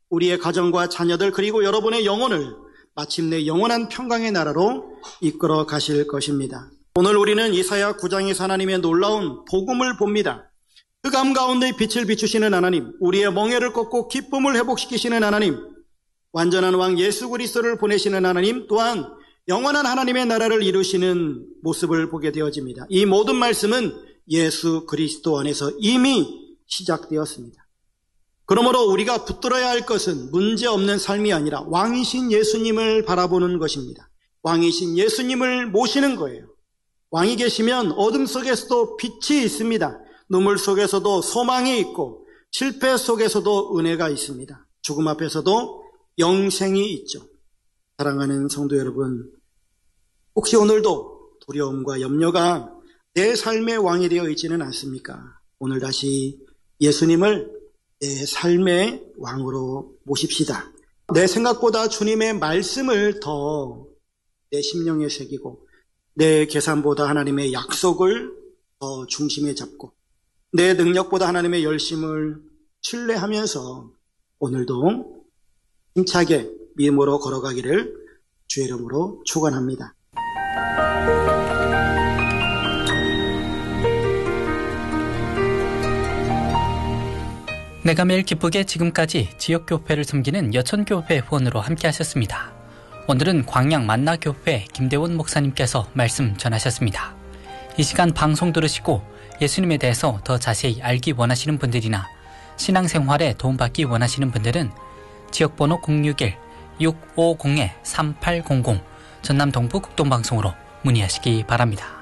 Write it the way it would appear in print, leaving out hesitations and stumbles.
우리의 가정과 자녀들 그리고 여러분의 영혼을 마침내 영원한 평강의 나라로 이끌어 가실 것입니다. 오늘 우리는 이사야 9장에서 하나님의 놀라운 복음을 봅니다. 흑암 가운데 빛을 비추시는 하나님, 우리의 멍에를 꺾고 기쁨을 회복시키시는 하나님, 완전한 왕 예수 그리스도를 보내시는 하나님, 또한 영원한 하나님의 나라를 이루시는 모습을 보게 되어집니다. 이 모든 말씀은 예수 그리스도 안에서 이미 시작되었습니다. 그러므로 우리가 붙들어야 할 것은 문제없는 삶이 아니라 왕이신 예수님을 바라보는 것입니다. 왕이신 예수님을 모시는 거예요. 왕이 계시면 어둠 속에서도 빛이 있습니다. 눈물 속에서도 소망이 있고 실패 속에서도 은혜가 있습니다. 죽음 앞에서도 영생이 있죠. 사랑하는 성도 여러분, 혹시 오늘도 두려움과 염려가 내 삶의 왕이 되어 있지는 않습니까? 오늘 다시 예수님을 내 삶의 왕으로 모십시다. 내 생각보다 주님의 말씀을 더 내 심령에 새기고 내 계산보다 하나님의 약속을 더 중심에 잡고 내 능력보다 하나님의 열심을 신뢰하면서 오늘도 힘차게 믿음으로 걸어가기를 주의 이름으로 축원합니다. 내가 매일 기쁘게 지금까지 지역교회를 섬기는 여천교회 후원으로 함께 하셨습니다. 오늘은 광양 만나교회 김대원 목사님께서 말씀 전하셨습니다. 이 시간 방송 들으시고 예수님에 대해서 더 자세히 알기 원하시는 분들이나 신앙생활에 도움받기 원하시는 분들은 지역번호 061-650-3800 전남 동부 극동방송으로 문의하시기 바랍니다.